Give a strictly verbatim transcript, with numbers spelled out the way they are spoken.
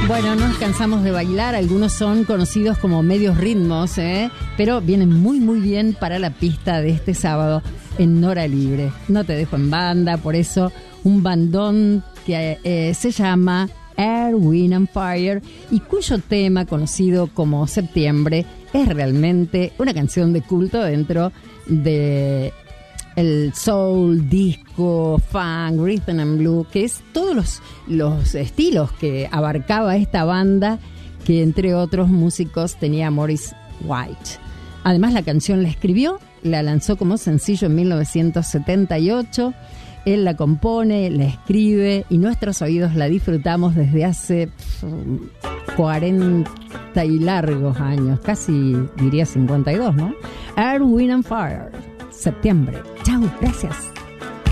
Bueno, no nos cansamos de bailar, algunos son conocidos como medios ritmos, ¿eh? Pero vienen muy muy bien para la pista de este sábado en Hora Libre. No te dejo en banda, por eso un bandón que eh, se llama Earth, Wind and Fire y cuyo tema conocido como Septiembre es realmente una canción de culto dentro de el soul, disco, funk, rhythm and blues, que es todos los, los estilos que abarcaba esta banda, que entre otros músicos tenía Maurice White. Además, la canción la escribió, la lanzó como sencillo en mil novecientos setenta y ocho. Él la compone, la escribe y nuestros oídos la disfrutamos desde hace cuarenta y largos años, casi diría cincuenta y dos, ¿no? Earth, Wind and Fire, Septiembre. Chau, gracias.